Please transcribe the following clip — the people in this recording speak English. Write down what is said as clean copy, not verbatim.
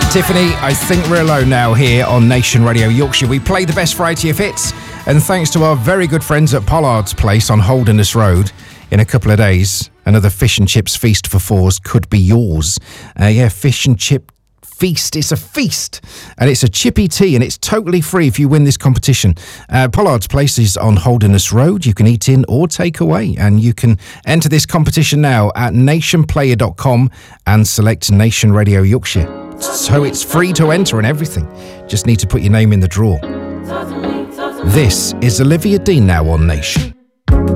Tiffany, I think we're alone now here on Nation Radio Yorkshire. We play the best variety of hits, and thanks to our very good friends at Pollard's Place on Holderness Road, in a couple of days, another fish and chips feast for fours could be yours. Fish and chip feast. It's a feast, and it's a chippy tea, and it's totally free if you win this competition. Pollard's Place is on Holderness Road. You can eat in or take away, and you can enter this competition now at nationplayer.com and select Nation Radio Yorkshire. So it's free to enter and everything. Just need to put your name in the draw. This is Olivia Dean now on Nation.